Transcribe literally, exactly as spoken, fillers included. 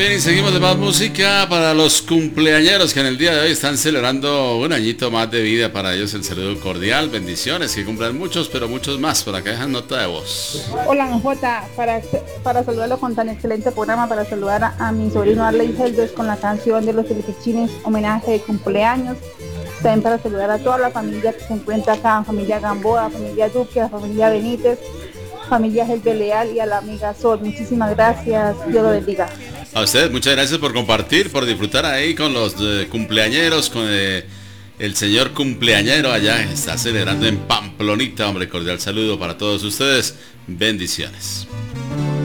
Bien, y seguimos de más música para los cumpleañeros que en el día de hoy están celebrando un añito más de vida. Para ellos el saludo cordial, bendiciones, que cumplan muchos, pero muchos más. Por acá dejan nota de voz. Hola, Jota, para, para saludarlo con tan excelente programa, para saludar a, a mi sobrino Arley Heldes con la canción de los Filipichines, homenaje de cumpleaños. También para saludar a toda la familia que se encuentra acá, familia Gamboa, familia Duque, familia Benítez, familia Heldes Leal y a la amiga Sol. Muchísimas gracias, Dios lo bendiga. A ustedes, muchas gracias por compartir, por disfrutar ahí con los eh, cumpleañeros, con eh, el señor cumpleañero allá, está celebrando en Pamplonita, hombre, cordial saludo para todos ustedes, bendiciones.